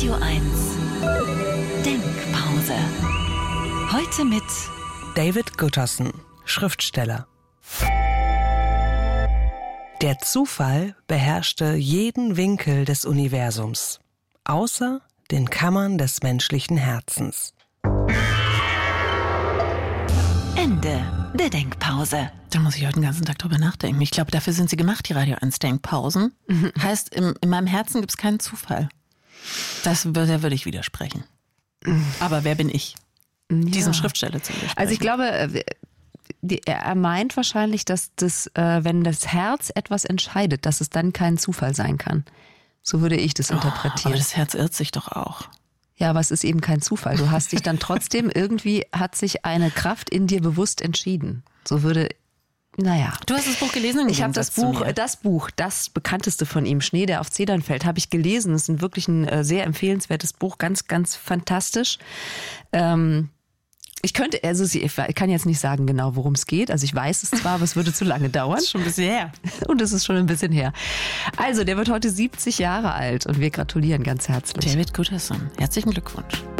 Radio 1 Denkpause. Heute mit David Gutterson, Schriftsteller. Der Zufall beherrschte jeden Winkel des Universums, außer den Kammern des menschlichen Herzens. Ende der Denkpause. Da muss ich heute den ganzen Tag drüber nachdenken. Ich glaube, dafür sind sie gemacht, die Radio 1 Denkpausen. Heißt, in meinem Herzen gibt es keinen Zufall. Da würde ich widersprechen. Aber wer bin ich? Diesem Schriftsteller zu widersprechen. Also ich glaube, er meint wahrscheinlich, dass das, wenn das Herz etwas entscheidet, dass es dann kein Zufall sein kann. So würde ich das interpretieren. Aber das Herz irrt sich doch auch. Ja, aber es ist eben kein Zufall. Du hast dich dann trotzdem, irgendwie hat sich eine Kraft in dir bewusst entschieden. So würde, naja. Du hast das Buch gelesen? Ich habe das Buch, das bekannteste von ihm, Schnee, der auf Zedern fällt, habe ich gelesen. Das ist wirklich ein sehr empfehlenswertes Buch, ganz, ganz fantastisch. Ich kann jetzt nicht sagen genau, worum es geht. Also ich weiß es zwar, aber es würde zu lange dauern. Das ist schon ein bisschen her. Und es ist schon ein bisschen her. Also, der wird heute 70 Jahre alt und wir gratulieren ganz herzlich. David Gutterson, herzlichen Glückwunsch.